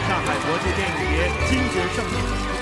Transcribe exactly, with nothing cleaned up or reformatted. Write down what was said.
上海国际电影节金质盛宴。